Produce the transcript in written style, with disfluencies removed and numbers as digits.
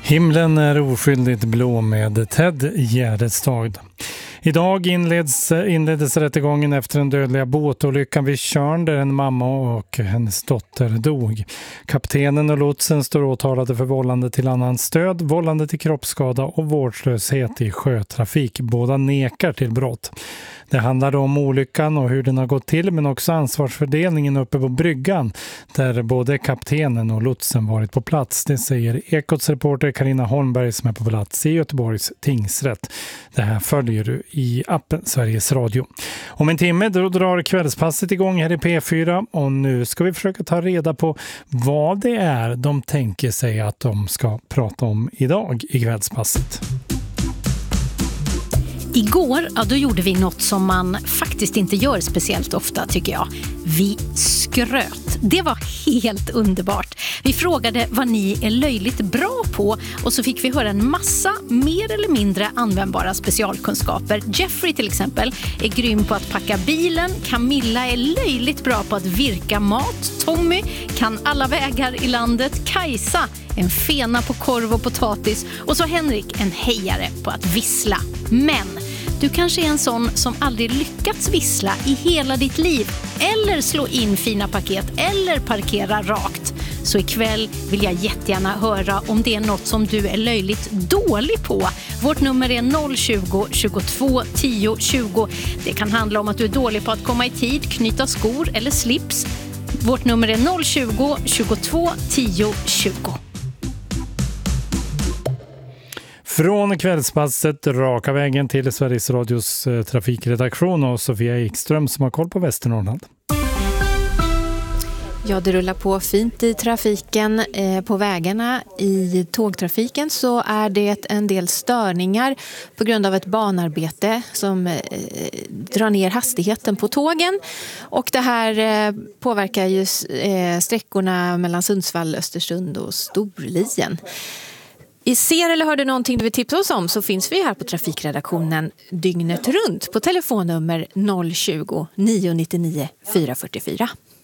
Himlen är oskyldigt blå med Ted Gärdestad. Idag inleddes rättegången efter den dödliga båtolyckan vid Tjörn där en mamma och hennes dotter dog. Kaptenen och lotsen står åtalade för vållande till annans stöd, vållande till kroppsskada och vårdslöshet i sjötrafik. Båda nekar till brott. Det handlar om olyckan och hur den har gått till, men också ansvarsfördelningen uppe på bryggan där både kaptenen och lotsen varit på plats. Det säger Ekots reporter Carina Holmberg som är på plats i Göteborgs tingsrätt. Det här följer du i appen Sveriges Radio. Om en timme då drar kvällspasset igång här i P4 och nu ska vi försöka ta reda på vad det är de tänker sig att de ska prata om idag i kvällspasset. Igår, då gjorde vi något som man faktiskt inte gör speciellt ofta tycker jag. Vi skröt. Det var helt underbart. Vi frågade vad ni är löjligt bra på och så fick vi höra en massa mer eller mindre användbara specialkunskaper. Jeffrey till exempel är grym på att packa bilen. Camilla är löjligt bra på att virka mat. Tommy kan alla vägar i landet. Kajsa en fena på korv och potatis. Och så Henrik en hejare på att vissla. Men du kanske är en sån som aldrig lyckats vissla i hela ditt liv. Eller slå in fina paket. Eller parkera rakt. Så ikväll vill jag jättegärna höra om det är något som du är löjligt dålig på. Vårt nummer är 020 22 10 20. Det kan handla om att du är dålig på att komma i tid, knyta skor eller slips. Vårt nummer är 020 22 10 20. Från kvällspasset raka vägen till Sveriges Radios trafikredaktion och Sofia Ekström som har koll på Västernorrland. Ja, det rullar på fint i trafiken. På vägarna i tågtrafiken så är det en del störningar på grund av ett banarbete som drar ner hastigheten på tågen. Och det här påverkar ju sträckorna mellan Sundsvall, Östersund och Storlien. Ser eller hör du någonting du vill tipsa oss om så finns vi här på trafikredaktionen dygnet runt på telefonnummer 020 999 444.